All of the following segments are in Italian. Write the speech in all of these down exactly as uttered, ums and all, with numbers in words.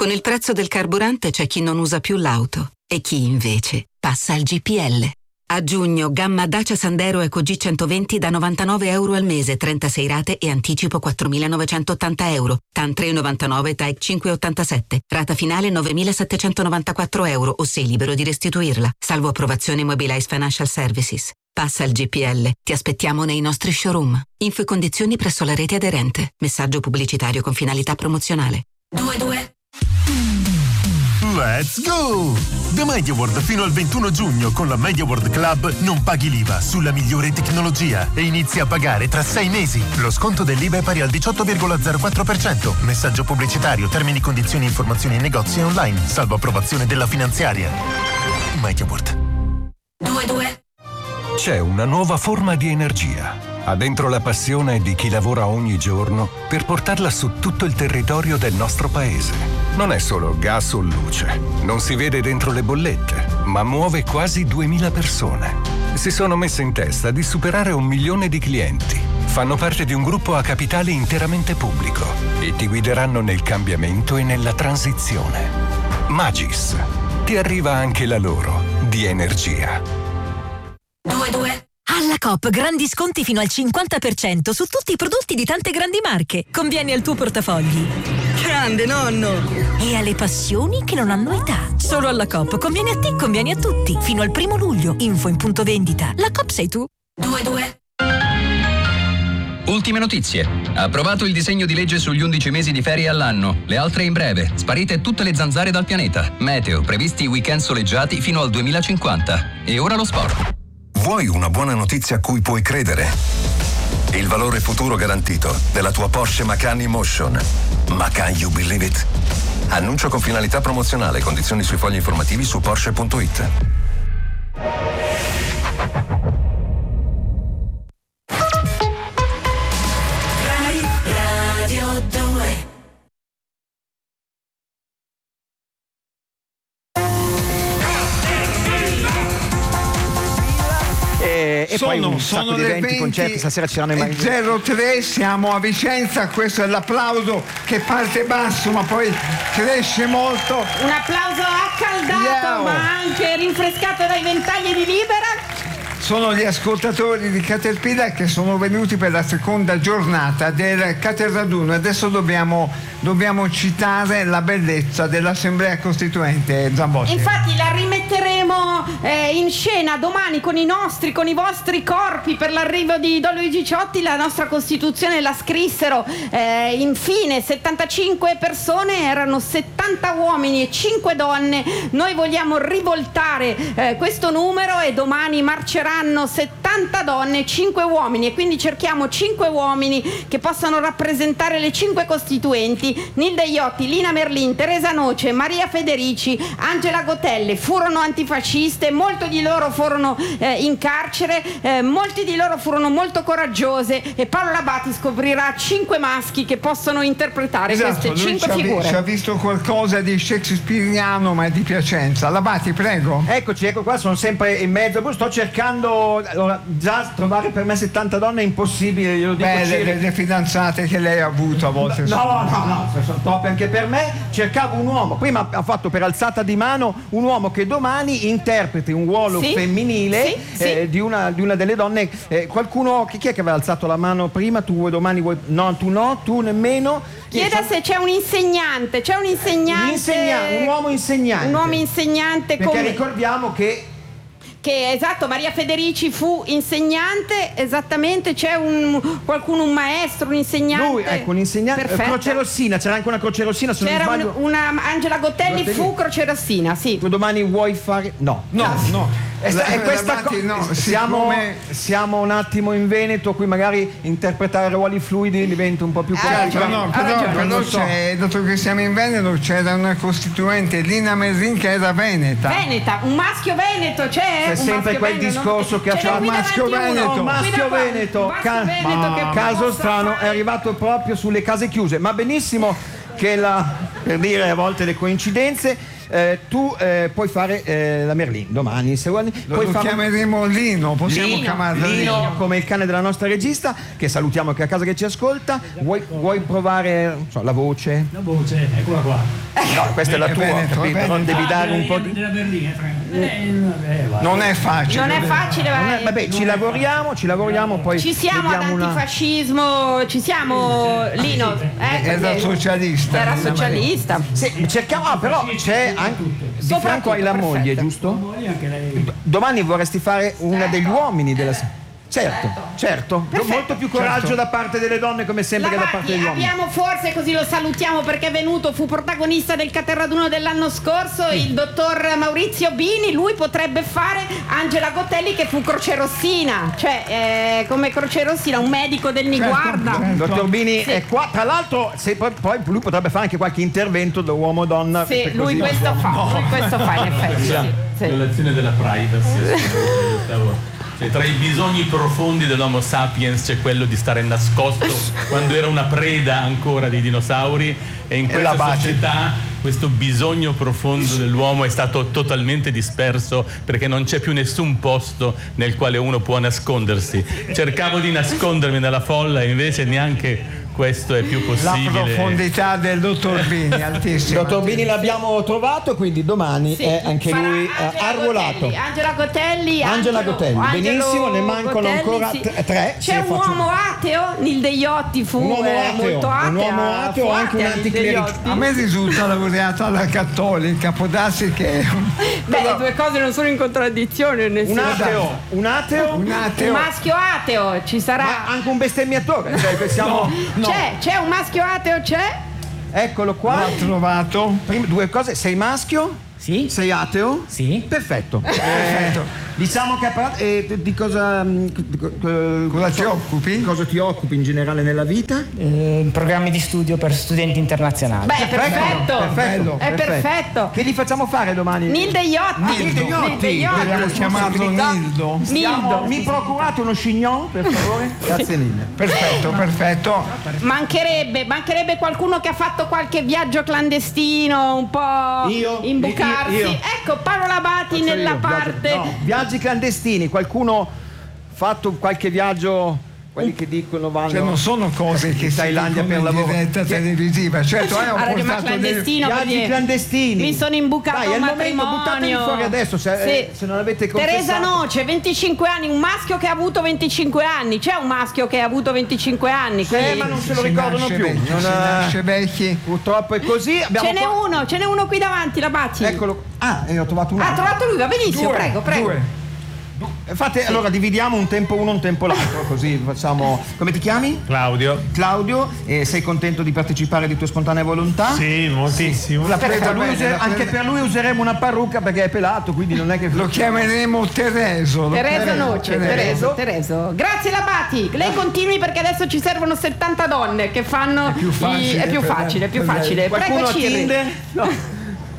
Con il prezzo del carburante c'è chi non usa più l'auto e chi invece passa al G P L. A giugno, gamma Dacia Sandero Eco G centoventi da novantanove euro al mese, trentasei rate e anticipo quattromilanovecentottanta euro. T A N tre virgola novantanove, T A E cinque virgola ottantasette. Rata finale novemilasettecentonovantaquattro euro o sei libero di restituirla. Salvo approvazione Mobilize Financial Services. Passa al G P L. Ti aspettiamo nei nostri showroom. Info e condizioni presso la rete aderente. Messaggio pubblicitario con finalità promozionale. due due Let's go! Da MediaWorld fino al ventuno giugno con la MediaWorld Club non paghi l'I V A sulla migliore tecnologia e inizi a pagare tra sei mesi. Lo sconto dell'I V A è pari al diciotto virgola zero quattro per cento. Messaggio pubblicitario, termini, condizioni e informazioni in negozi e online, salvo approvazione della finanziaria. MediaWorld. due due C'è una nuova forma di energia. Ha dentro la passione di chi lavora ogni giorno per portarla su tutto il territorio del nostro paese. Non è solo gas o luce, non si vede dentro le bollette, ma muove quasi duemila persone. Si sono messe in testa di superare un milione di clienti. Fanno parte di un gruppo a capitale interamente pubblico e ti guideranno nel cambiamento e nella transizione. Magis. Ti arriva anche la loro di energia. due due Alla Coop grandi sconti fino al cinquanta per cento su tutti i prodotti di tante grandi marche. Convieni al tuo portafogli. Grande nonno! E alle passioni che non hanno età. Solo alla Coop. Convieni a te, convieni a tutti. Fino al primo luglio. Info in punto vendita. La Coop sei tu. due due Ultime notizie. Approvato il disegno di legge sugli undici mesi di ferie all'anno. Le altre in breve. Sparite tutte le zanzare dal pianeta. Meteo. Previsti weekend soleggiati fino al duemilacinquanta. E ora lo sport. Vuoi una buona notizia a cui puoi credere? Il valore futuro garantito della tua Porsche Macan E-Motion. Ma can you believe it? Annuncio con finalità promozionale. Condizioni sui fogli informativi su Porsche punto it. Radio due E, e sono, poi un sono sacco di le eventi, venti concerti, stasera ci saranno i Marini. zero tre, siamo a Vicenza, questo è l'applauso che parte basso ma poi cresce molto. Un applauso accaldato Yeah. ma anche rinfrescato dai ventagli di Libera. Sono gli ascoltatori di Caterpillar che sono venuti per la seconda giornata del Caterraduno. Adesso dobbiamo, dobbiamo citare la bellezza dell'Assemblea Costituente, Zambotti. Infatti la rimetteremo eh, in scena domani con i nostri, con i vostri corpi per l'arrivo di Don Luigi Ciotti. La nostra Costituzione la scrissero eh, infine settantacinque persone, erano settanta uomini e cinque donne. Noi vogliamo rivoltare eh, questo numero e domani marceranno settanta donne e cinque uomini, e quindi cerchiamo cinque uomini che possano rappresentare le cinque costituenti. Nilde Iotti, Lina Merlin, Teresa Noce, Maria Federici, Angela Gotelle furono antifasciste, molti di loro furono eh, in carcere, eh, molti di loro furono molto coraggiose, e Paolo Labati scoprirà cinque maschi che possono interpretare Esatto, queste lui cinque ci ha, figure. ci ha visto qualcosa di shakespeariano ma è di Piacenza. Labati, prego. Eccoci, ecco qua, sono sempre in mezzo. Sto cercando, allora, già trovare per me settanta donne è impossibile, glielo dico. Beh, le, le fidanzate che lei ha avuto a volte. No, sono... no, no, sono troppe anche per me. Cercavo un uomo, prima ha fatto per alzata di mano un uomo che domani interpreti un ruolo Sì, femminile sì, eh, sì. Di, una, di una delle donne. Eh, qualcuno, chi, chi è che aveva alzato la mano prima? Tu vuoi domani vuoi? No, tu no, tu nemmeno. Chieda se c'è un insegnante, c'è un insegnante, Un, insegna- un uomo insegnante. un uomo insegnante Perché come... ricordiamo che Che esatto, Maria Federici fu insegnante, esattamente, c'è un qualcuno, un maestro, un insegnante. lui, ecco, un insegnante. Perfetto. Croce Rossina, c'era anche una Croce Rossina, se C'era non un- sbaglio. una Angela Gottelli, Gottelli. fu Croce Rossina, sì. Tu domani vuoi fare? No, No, no. E sta- La- e questa Labati, co- no, siamo, siccome- siamo un attimo in Veneto, qui magari interpretare ruoli fluidi diventa un po' più Ah, Certo, complesso. no, Ha però, ragione. però Non so. c'è, dato che siamo in Veneto, c'era una costituente, Lina Merlin, che era veneta. Veneta, un maschio veneto, c'è? C'è un sempre maschio quel veneto, discorso no? che ha Ce n'è fatto qui maschio davanti uno, veneto. qui da Maschio qua, Veneto, maschio ca- veneto che caso possa strano, fare- è arrivato proprio sulle case chiuse, ma benissimo che la, per dire a volte le coincidenze. Eh, tu eh, puoi fare eh, la Merlin domani, se vuoi. Lo, puoi lo farlo... chiameremo Lino, possiamo Lino, chiamarlo Lino, Lino, come il cane della nostra regista, che salutiamo, che è a casa che ci ascolta. Vuoi, vuoi provare non so, la voce? La voce, eccola qua. No, questa è la È tua, Veneto, capito? è Veneto. Non devi Ah, dare un della- po' di... della Berlina, eh, eh, va. non è facile. Non è facile, Non è- vai. vabbè, ci lavoriamo, ci lavoriamo, poi Ci siamo ad vediamo una... antifascismo, ci siamo, Lino. Eh, Era socialista. Era socialista. Sì, cerchiamo, ah, però c'è anche di fianco hai la moglie, giusto? Poi anche lei. Domani vorresti fare una degli uomini della... Certo, certo, molto più coraggio certo. da parte delle donne come sempre che da parte Lavati, degli uomini. abbiamo forse, così lo salutiamo perché è venuto, fu protagonista del Caterraduno dell'anno scorso, il dottor Maurizio Bini. Lui potrebbe fare Angela Gotelli, che fu crocerossina, cioè eh, come crocerossina, un medico del Niguarda. certo. Dottor Bini Sì. è qua, tra l'altro se poi, poi lui potrebbe fare anche qualche intervento da uomo-donna. Sì, per lui così- questo fa, lui questo fa in effetti. Sì, sì. Violazione della privacy. Stavo- cioè, tra i bisogni profondi dell'Homo sapiens c'è quello di stare nascosto quando era una preda ancora dei dinosauri, e in E questa la baci. società questo bisogno profondo dell'uomo è stato totalmente disperso, perché non c'è più nessun posto nel quale uno può nascondersi. Cercavo di nascondermi nella folla e invece neanche questo è più La possibile. profondità del dottor Bini, altissima. Dottor Bini l'abbiamo trovato, quindi domani Sì, è anche farà lui eh, Angela arruolato. Gotelli, Angela Gotelli, Angela Angelo- Gotelli, Angelo benissimo, ne mancano Gotelli, ancora sì. tre- tre, C'è se un faccio- uomo ateo, Nilde Iotti fu Un uomo eh, ateo, molto un atea, uomo ateo, fu anche un atea, Nilde anticlerico. Iotti. A me risulta laureata alla Cattolica, può darsi che Beh, le due cose non sono in contraddizione, nel Un senso- ateo, un ateo, un Un ateo. maschio ateo ci sarà. ma anche un bestemmiatore. Cioè, che siamo... C'è, c'è un maschio ateo, c'è? Eccolo qua. L'ha trovato. Prima, due cose, sei maschio? Sì? Sei ateo? Sì. Perfetto. Eh, diciamo che a parte, eh, di cosa, mm, di co- eh, Cosa ti occupi? cosa ti occupi in generale nella vita? Eh, programmi di studio per studenti internazionali. Beh, perfetto. Perfetto, È perfetto. Che gli facciamo fare domani? Nilde Iotti. Nilde Iotti. Nilde Iotti. Dobbiamo chiamarlo responsabilità. Nildo. Stiamo- Nildo. Mi procurate uno chignon, per favore? Grazie mille. Perfetto, perfetto. Mancherebbe, mancherebbe qualcuno che ha fatto qualche viaggio clandestino, un po' Io? imbucarsi. Io- io. Ecco, Paolo Labati Faccio nella io, viaggio- parte. no, viaggi clandestini, qualcuno fatto qualche viaggio, quelli che dicono vanno Cioè non sono cose che in si Thailandia per dicono in lavoro. diretta Chi- televisiva. Certo, eh, ho Ha ragione, ma portato dei... clandestino, viaggi perché clandestini. mi sono imbucato Dai, a è un il momento, buttatevi matrimonio. fuori adesso, se, Sì. eh, se non avete confessato. Teresa Noce, venticinque anni, un maschio che ha avuto venticinque anni. C'è un maschio che ha avuto venticinque anni? Eh, quindi- ma non se lo Si ricordano nasce più. vecchi, Non, si eh, nasce vecchi. purtroppo è così. Abbiamo Ce n'è qua- uno, ce n'è uno qui davanti, Labati. Eccolo. Ah, e ho trovato un Ha altro. trovato lui, va benissimo, Due, prego, prego. due. Fate, allora dividiamo un tempo uno, un tempo l'altro, così facciamo. Come ti chiami? Claudio. Claudio, e sei contento di partecipare di tua spontanea volontà? Sì, moltissimo. La Perché presa lui bene, user- la anche presa- per lui useremo una parrucca perché è pelato, quindi non è che. Lo chiameremo Tereso. lo Tereso chiameremo Noce, Tereso, Tereso. Grazie Labati, lei continui perché adesso ci servono settanta donne che fanno. È più facile i- è più per- facile, è più per- facile. Qualcuno Prego, a Cirri. Tinder? No.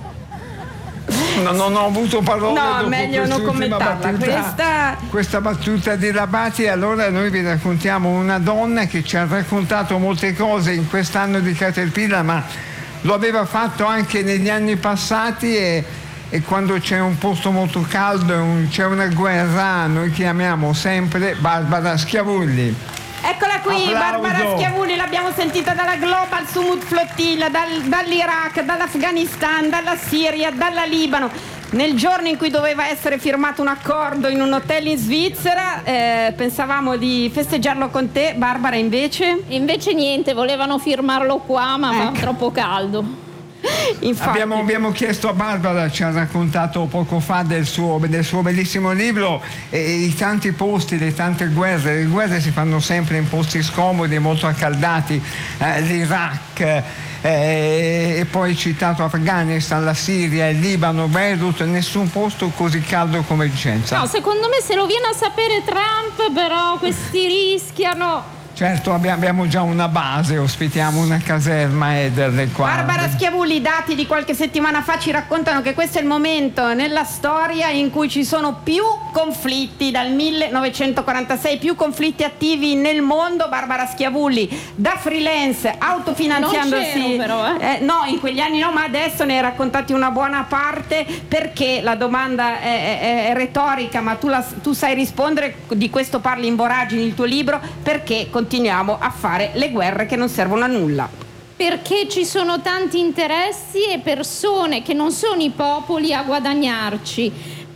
No, non ho avuto parole No, dopo meglio non quest'ultima commentarla. battuta. Questa- Questa battuta di Labati. Allora noi vi raccontiamo una donna che ci ha raccontato molte cose in quest'anno di Caterpillar, ma lo aveva fatto anche negli anni passati, e, e quando c'è un posto molto caldo e un- c'è una guerra, noi chiamiamo sempre Barbara Schiavulli. Eccola qui, Applauso. Barbara Schiavulli, l'abbiamo sentita dalla Global Sumut Flotilla, dal- dall'Iraq, dall'Afghanistan, dalla Siria, dalla Libano. Nel giorno in cui doveva essere firmato un accordo in un hotel in Svizzera, eh, pensavamo di festeggiarlo con te, Barbara, invece? Invece niente, volevano firmarlo qua, ma fa troppo caldo. Infatti. Abbiamo, abbiamo chiesto a Barbara, ci ha raccontato poco fa del suo, del suo bellissimo libro, e di tanti posti, di tante guerre. Le guerre si fanno sempre in posti scomodi, molto accaldati, eh, l'Iraq, eh, e poi citato Afghanistan, la Siria, il Libano, Beirut, nessun posto così caldo come Vicenza. No, secondo me se lo viene a sapere Trump, però questi rischiano. Certo, abbiamo già una base, ospitiamo una caserma Eder qua. Barbara Schiavulli, dati di qualche settimana fa ci raccontano che questo è il momento nella storia in cui ci sono più conflitti dal millenovecentoquarantasei, più conflitti attivi nel mondo. Barbara Schiavulli, da freelance, autofinanziandosi. Non c'ero, però, eh. Eh, no, in quegli anni no, ma adesso ne hai raccontati una buona parte, perché la domanda è, è, è retorica, ma tu, la, tu sai rispondere, di questo parli in Voragini, il tuo libro, perché continuiamo a fare le guerre che non servono a nulla. Perché ci sono tanti interessi e persone che non sono i popoli a guadagnarci,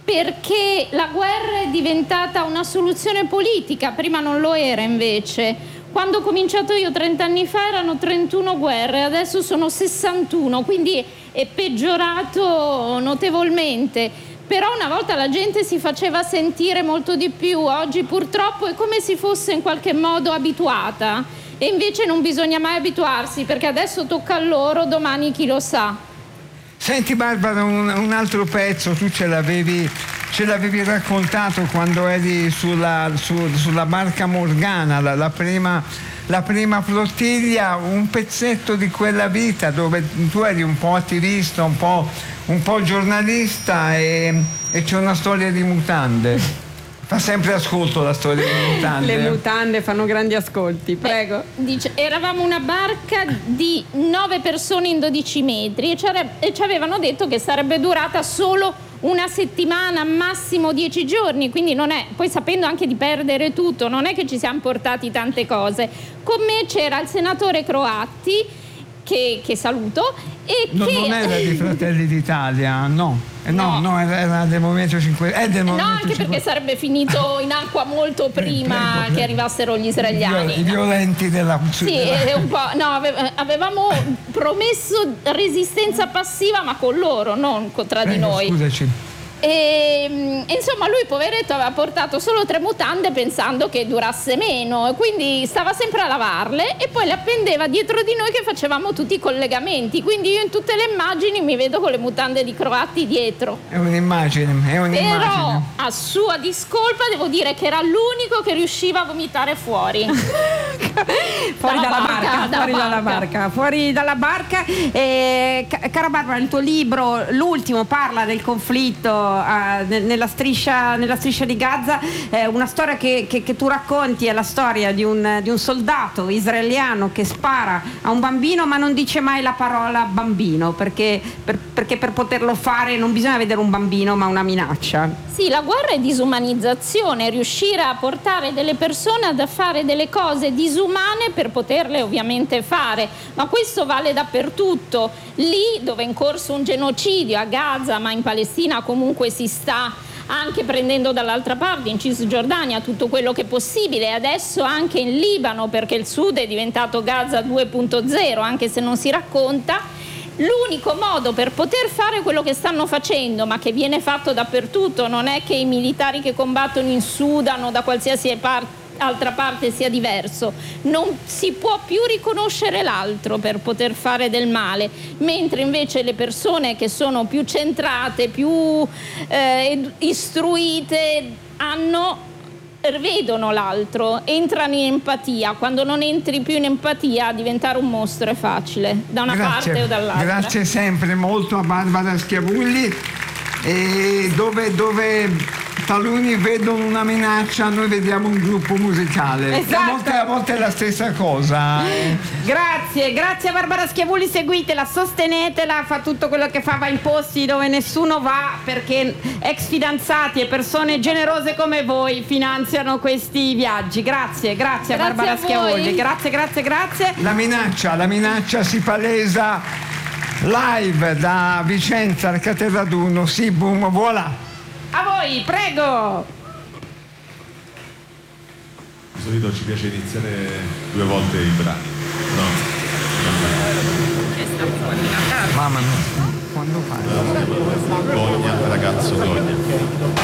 perché la guerra è diventata una soluzione politica, prima non lo era invece. Quando ho cominciato io trenta anni fa erano trentuno guerre, adesso sono sessantuno, quindi è peggiorato notevolmente. Però una volta la gente si faceva sentire molto di più, oggi purtroppo è come se fosse in qualche modo abituata, e invece non bisogna mai abituarsi, perché adesso tocca a loro, domani chi lo sa. Senti Barbara, un, un altro pezzo, tu ce l'avevi, ce l'avevi raccontato quando eri sulla, su, sulla barca Morgana, la, la prima... la prima flottiglia, un pezzetto di quella vita dove tu eri un po' attivista, un po', un po' giornalista, e, e c'è una storia di mutande. Fa sempre ascolto la storia di mutande. Le mutande fanno grandi ascolti, prego. Eh, dice, eravamo una barca di nove persone in dodici metri e ci, e ci avevano detto che sarebbe durata solo una settimana, massimo dieci giorni, quindi non è, poi sapendo anche di perdere tutto, non è che ci siamo portati tante cose. Con me c'era il senatore Croatti, che, che saluto, e no, che... non era di Fratelli d'Italia, no. Eh, no, no, no, era, era del Movimento cinque Stelle. È del Movimento no, anche cinque... perché sarebbe finito in acqua molto prima prego, prego. che arrivassero gli israeliani. I violenti della... Sì, della... un po', no, avevamo promesso resistenza passiva, ma con loro, non tra prego, di noi. Scusaci. E, insomma, lui poveretto aveva portato solo tre mutande pensando che durasse meno, e quindi stava sempre a lavarle e poi le appendeva dietro di noi che facevamo tutti i collegamenti, quindi io in tutte le immagini mi vedo con le mutande di Croatti dietro. È un'immagine, è un'immagine. Però a sua discolpa devo dire che era l'unico che riusciva a vomitare fuori. fuori dalla, dalla barca, barca, dalla fuori barca. dalla barca, fuori dalla barca. E, cara Barbara, il tuo libro, l'ultimo, parla del conflitto uh, nella, striscia, nella striscia di Gaza. Eh, una storia che, che, che tu racconti è la storia di un, di un soldato israeliano che spara a un bambino, ma non dice mai la parola bambino, perché per, perché per poterlo fare non bisogna vedere un bambino, ma una minaccia. Sì, la guerra è disumanizzazione, riuscire a portare delle persone a fare delle cose disumane per poterle ovviamente fare, ma questo vale dappertutto. Lì dove è in corso un genocidio, a Gaza, ma in Palestina comunque si sta anche prendendo dall'altra parte, in Cisgiordania, tutto quello che è possibile, e adesso anche in Libano, perché il sud è diventato Gaza due punto zero, anche se non si racconta. L'unico modo per poter fare quello che stanno facendo, ma che viene fatto dappertutto, non è che i militari che combattono in Sudan o da qualsiasi parte altra parte sia diverso, non si può più riconoscere l'altro per poter fare del male, mentre invece le persone che sono più centrate, più eh, istruite, hanno vedono l'altro, entrano in empatia. Quando non entri più in empatia, diventare un mostro è facile, da una grazie, parte o dall'altra. Grazie sempre molto a Barbara Schiavulli. E dove, dove taluni vedono una minaccia, noi vediamo un gruppo musicale. Esatto. A volte, a volte è la stessa cosa. Eh. Grazie, grazie a Barbara Schiavulli, seguitela, sostenetela, fa tutto quello che fa, va in posti dove nessuno va, perché ex fidanzati e persone generose come voi finanziano questi viaggi. Grazie, grazie, grazie a Barbara a Schiavulli. Grazie, grazie, grazie. La minaccia, la minaccia si palesa live da Vicenza al Caterraduno. Sì, boom, voilà. A voi, prego. Di solito ci piace iniziare due volte i brani. No. Mamma mia, quando fai? Gogna, ragazzo Gogna.